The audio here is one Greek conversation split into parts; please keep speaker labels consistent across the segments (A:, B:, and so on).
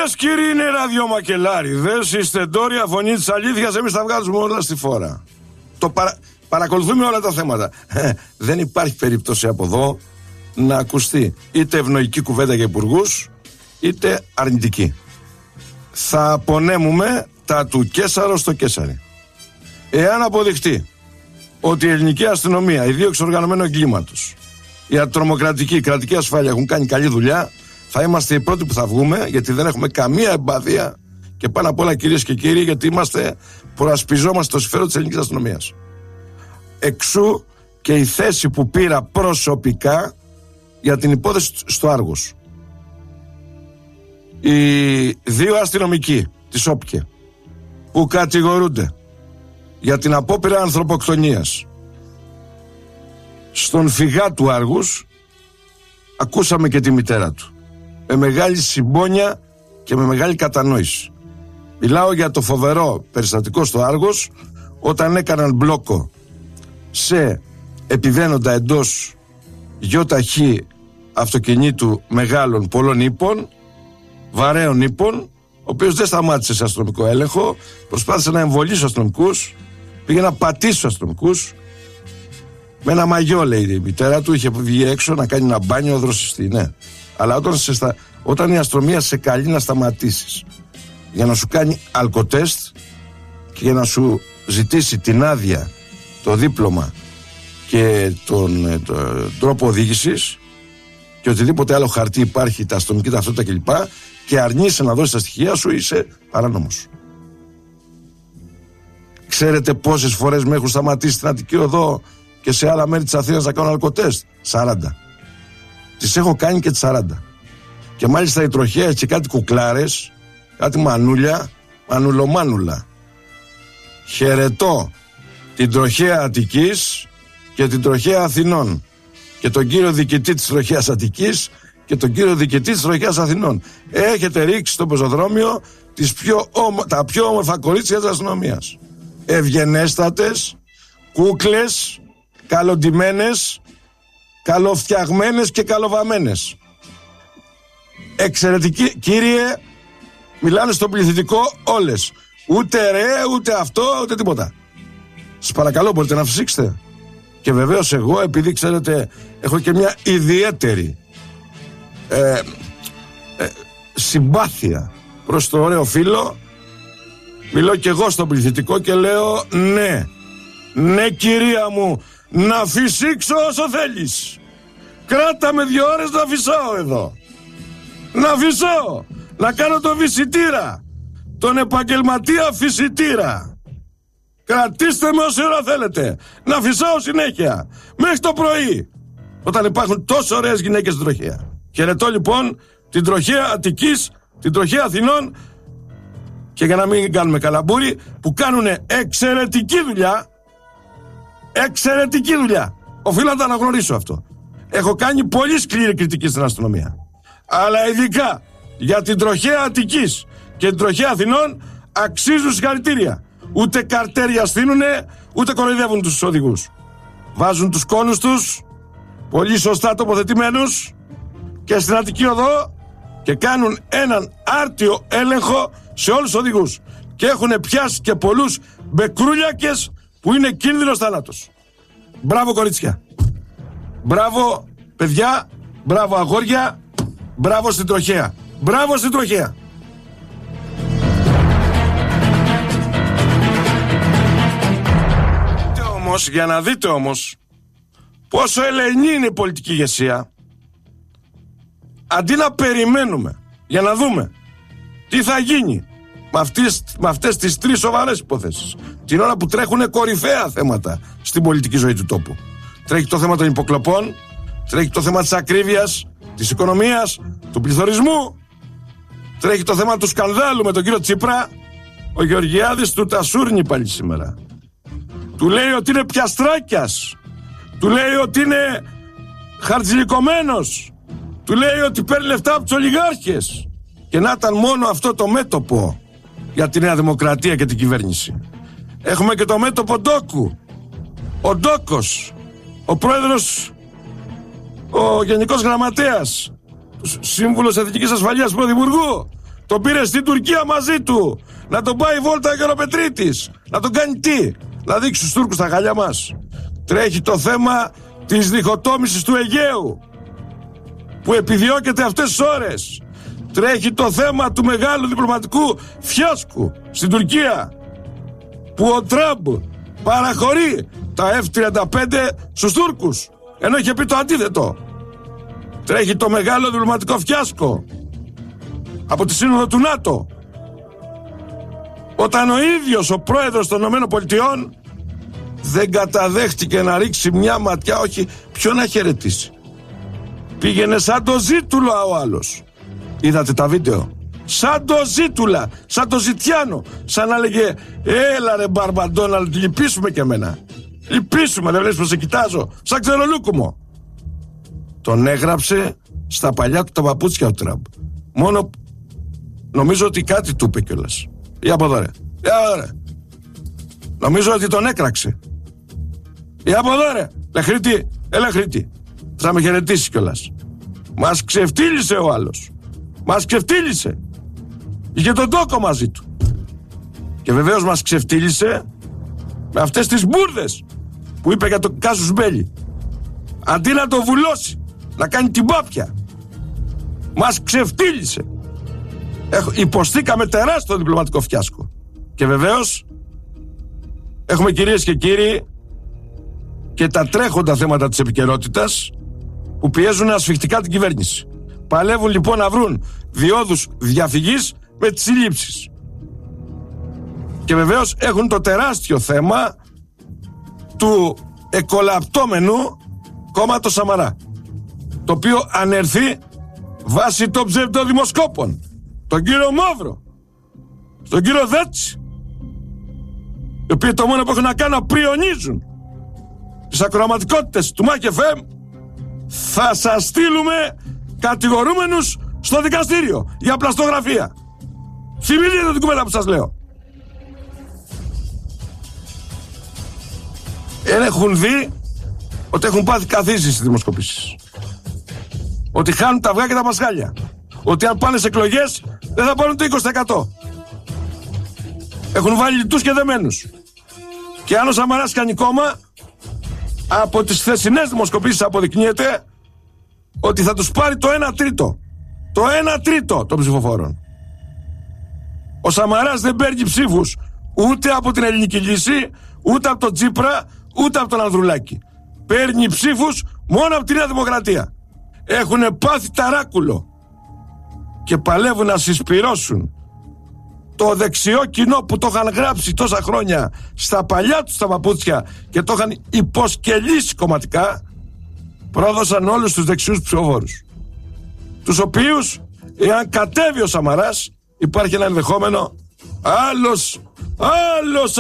A: Κυρίες, κύριοι, είναι ραδιομακελάριδες, είστε ντόρια φωνή της αλήθειας, εμείς τα βγάζουμε όλα στη φόρα. Παρακολουθούμε όλα τα θέματα. Δεν υπάρχει περίπτωση από εδώ να ακουστεί είτε ευνοϊκή κουβέντα για υπουργούς, είτε αρνητική. Θα απονέμουμε τα του Κέσαρο στο Κέσαρι. Εάν αποδειχτεί ότι η ελληνική αστυνομία, οι δίωξη οργανωμένου εγκλήματος, η τρομοκρατική, η κρατική ασφάλεια έχουν κάνει καλή δουλειά, θα είμαστε οι πρώτοι που θα βγούμε, γιατί δεν έχουμε καμία εμπάθεια και πάνω απ' όλα, κυρίες και κύριοι, γιατί προασπιζόμαστε το συμφέρον της ελληνικής αστυνομίας. Εξού και η θέση που πήρα προσωπικά για την υπόθεση στο Άργος. Οι δύο αστυνομικοί της ΟΠΚΕ που κατηγορούνται για την απόπειρα ανθρωποκτονίας στον φυγά του Άργους, ακούσαμε και τη μητέρα του με μεγάλη συμπόνια και με μεγάλη κατανόηση. Μιλάω για το φοβερό περιστατικό στο Άργος, όταν έκαναν μπλόκο σε επιβαίνοντα εντός γιοταχή αυτοκινήτου μεγάλων πολλών ύπων, βαρέων ύπων, ο οποίος δεν σταμάτησε σε αστυνομικό έλεγχο, προσπάθησε να εμβολήσει τους αστυνομικούς, πήγε να πατήσει τους αστυνομικούς. Με ένα μαγιό, λέει η μητέρα του, είχε βγει έξω να κάνει ένα μπάνιο δροσιστή, ναι. Αλλά όταν η αστυνομία σε καλεί να σταματήσεις για να σου κάνει αλκοτέστ και για να σου ζητήσει την άδεια, το δίπλωμα και τον τρόπο οδήγησης και οτιδήποτε άλλο χαρτί υπάρχει, τα αστυνομική ταυτότητα κλπ, και αρνείσαι να δώσεις τα στοιχεία σου, είσαι παράνομος. Ξέρετε πόσες φορές με έχουν σταματήσει στην Αττική Οδό και σε άλλα μέρη της Αθήνας να κάνω αλκοτέστ? 40. Τις έχω κάνει και τις 40. Και μάλιστα η τροχέα έχει και κάτι κουκλάρες, κάτι μανούλια, μανουλομάνουλα. Χαιρετώ την τροχέα Αττικής και την τροχέα Αθηνών και τον κύριο διοικητή της τροχέας Αττικής και τον κύριο διοικητή της τροχέας Αθηνών. Έχετε ρίξει στο πεζοδρόμιο τα πιο όμορφα κορίτσια της αστυνομίας. Ευγενέστατες, κούκλες, καλοντυμένες, καλοφτιαγμένες και καλοβαμμένες. Εξαιρετική, κύριε, μιλάνε στο πληθυντικό όλες. Ούτε ρε, ούτε αυτό, ούτε τίποτα. Σας παρακαλώ, μπορείτε να φυσήξετε. Και βεβαίως εγώ, επειδή ξέρετε, έχω και μια ιδιαίτερη συμπάθεια προς το ωραίο φίλο, μιλώ και εγώ στο πληθυντικό και λέω ναι κυρία μου, να φυσήξω όσο θέλεις. Κράτα με 2 ώρες να φυσάω εδώ. Να φυσάω, να κάνω το φυσιτήρα, τον επαγγελματία φυσιτήρα. Κρατήστε με όση ώρα θέλετε. Να φυσάω συνέχεια, μέχρι το πρωί, όταν υπάρχουν τόσο ωραίες γυναίκες στην τροχέα. Χαιρετώ λοιπόν την τροχέα Αττικής, την τροχέα Αθηνών, και για να μην κάνουμε καλαμπούρι, που κάνουν εξαιρετική δουλειά. Εξαιρετική δουλειά. Οφείλω να το αναγνωρίσω αυτό. Έχω κάνει πολύ σκληρή κριτική στην αστυνομία. Αλλά ειδικά για την τροχέα Αττικής και την τροχέα Αθηνών αξίζουν συγχαρητήρια. Ούτε καρτέρια στείνουνε, ούτε κοροϊδεύουν τους οδηγούς. Βάζουν τους κόνους τους πολύ σωστά τοποθετημένους και στην Αττική Οδό και κάνουν έναν άρτιο έλεγχο σε όλους τους οδηγούς. Και έχουν πιάσει και πολλούς μπεκρούλιακες που είναι κίνδυνος θάνατος. Μπράβο κορίτσια. Μπράβο παιδιά. Μπράβο αγόρια. Μπράβο στην τροχέα. Μπράβο στην τροχέα. Για να δείτε όμως πόσο ελεηνή είναι η πολιτική ηγεσία, αντί να περιμένουμε για να δούμε τι θα γίνει με αυτές τις 3 σοβαρές υποθέσεις, την ώρα που τρέχουν κορυφαία θέματα στην πολιτική ζωή του τόπου. Τρέχει το θέμα των υποκλοπών, τρέχει το θέμα της ακρίβειας, της οικονομίας, του πληθωρισμού, τρέχει το θέμα του σκανδάλου με τον κύριο Τσίπρα. Ο Γεωργιάδης του τασούρνει πάλι σήμερα. Του λέει ότι είναι πιαστράκιας. Του λέει ότι είναι χαρτζηλικωμένος. Του λέει ότι παίρνει λεφτά από τους ολιγάρχες. Και να ήταν μόνο αυτό το μέτωπο για τη Νέα Δημοκρατία και την κυβέρνηση. Έχουμε και το μέτωπο Ντόκου. Ο Ντόκος, ο πρόεδρος, ο γενικός γραμματέας, σύμβουλος εθνικής ασφαλείας του Πρωθυπουργού, Τον πήρε στην Τουρκία μαζί του. Να τον πάει βόλτα Γεροπετρίτης. Να τον κάνει τι? Να δείξει στους Τούρκους τα χαλιά μας. Τρέχει το θέμα της διχοτόμησης του Αιγαίου, που επιδιώκεται αυτές τις ώρες. Τρέχει το θέμα του μεγάλου διπλωματικού φιάσκου στην Τουρκία, που ο Τραμπ παραχωρεί τα F-35 στους Τούρκους, ενώ είχε πει το αντίθετο. Τρέχει το μεγάλο διπλωματικό φιάσκο από τη Σύνοδο του ΝΑΤΟ, όταν ο ίδιος ο πρόεδρος των ΗΠΑ δεν καταδέχτηκε να ρίξει μια ματιά, όχι ποιο να χαιρετήσει. Πήγαινε σαν το Ζήτουλα ο άλλος. Είδατε τα βίντεο? Σαν το Ζήτουλα, σαν το Ζητιάνο. Σαν να λέγε έλα ρε Μπαρμπαντόνα, λυπήσουμε και εμένα. Λυπήσουμε, δεν βλέπεις πως σε κοιτάζω? Σαν ξερολούκουμο. Τον έγραψε στα παλιά του τα παπούτσια ο Τραμπ. Μόνο νομίζω ότι κάτι του είπε κιόλας. Για από εδώ ρε. Νομίζω ότι τον έκραξε. Για από εδώ ρε. Λεχρήτη, έλα Χρήτη. Θα με χαιρετήσει κιόλας. Μας ξεφτύλισε ο άλλος. Μας ξεφτύλισε. Είχε τον τόκο μαζί του. Και βεβαίως μας ξεφτύλισε με αυτές τις μπουρδες που είπε για τον Κάσους Μπέλη. Αντί να το βουλώσει, να κάνει την πάπια, μας ξεφτύλισε. Υποστήκαμε τεράστιο διπλωματικό φιάσκο. Και βεβαίως έχουμε, κυρίες και κύριοι, και τα τρέχοντα θέματα της επικαιρότητας που πιέζουν ασφιχτικά την κυβέρνηση. Παλεύουν λοιπόν να βρουν διόδους διαφυγής με τις συλλήψεις. Και βεβαίως έχουν το τεράστιο θέμα του εκολαπτώμενου κόμματος Σαμαρά, το οποίο ανερθεί βάσει των ψευδοδημοσκόπων, τον κύριο Μαύρο, τον κύριο Δέτσι, οι οποίοι το μόνο που έχουν να κάνουν να πριονίζουν τις ακροαματικότητες του MAC FM. Θα σας στείλουμε κατηγορούμενους στο δικαστήριο για πλαστογραφία. Θυμηθείτε την κουβέντα που σας λέω. Έχουν δει ότι έχουν πάθει καθίζηση στις δημοσκοπήσεις, ότι χάνουν τα αυγά και τα πασχάλια, ότι αν πάνε σε εκλογές δεν θα πάρουν το 20%. Έχουν βάλει λιτούς και δεμένους. Και αν ο Σαμαράς κάνει κόμμα, από τις χθεσινές δημοσκοπήσεις αποδεικνύεται ότι θα τους πάρει το 1/3. Το 1/3 των ψηφοφόρων. Ο Σαμαράς δεν παίρνει ψήφους ούτε από την Ελληνική Λύση, ούτε από τον Τσίπρα, ούτε από τον Ανδρουλάκη. Παίρνει ψήφους μόνο από τη Νέα Δημοκρατία. Έχουνε πάθει ταράκουλο και παλεύουν να συσπυρώσουν το δεξιό κοινό που το είχαν γράψει τόσα χρόνια στα παλιά τους τα παπούτσια και το είχαν υποσκελίσει κομματικά. Πρόδωσαν όλους τους δεξιούς ψηφοφόρους, τους οποίους, εάν κατέβει ο Σαμαράς, υπάρχει ένα ενδεχόμενο άλλος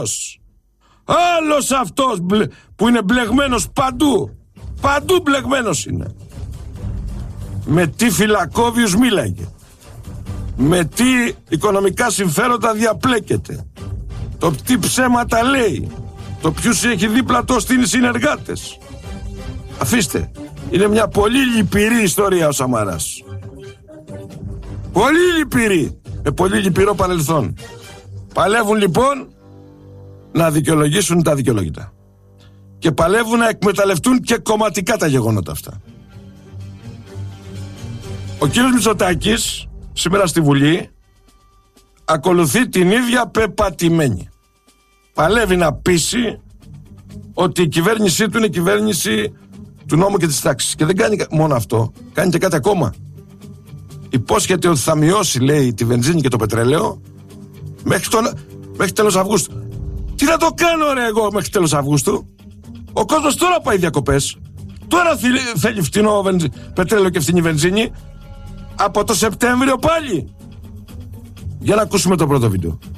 A: αυτός που είναι μπλεγμένος παντού μπλεγμένος είναι. Με τι φυλακόβιους μίλαγε, με τι οικονομικά συμφέροντα διαπλέκεται, το τι ψέματα λέει, το ποιους έχει δίπλα του στείνει συνεργάτες. Αφήστε, είναι μια πολύ λυπηρή ιστορία ο Σαμαράς. Πολύ λυπηρή, με πολύ λυπηρό παρελθόν. Παλεύουν λοιπόν να δικαιολογήσουν τα δικαιολόγητα και παλεύουν να εκμεταλλευτούν και κομματικά τα γεγονότα αυτά. Ο κύριος Μητσοτάκης σήμερα στη Βουλή ακολουθεί την ίδια πεπατημένη. Παλεύει να πείσει ότι η κυβέρνησή του είναι κυβέρνηση του νόμου και της τάξης. Και δεν κάνει μόνο αυτό, κάνει και κάτι ακόμα. Υπόσχεται ότι θα μειώσει, λέει, τη βενζίνη και το πετρέλαιο μέχρι τέλος Αυγούστου. Τι θα το κάνω ρε εγώ μέχρι τέλος Αυγούστου? Ο κόσμος τώρα πάει διακοπές. Τώρα θέλει φτηνό πετρέλαιο και φτηνή βενζίνη. Από το Σεπτέμβριο πάλι. Για να ακούσουμε το πρώτο βίντεο.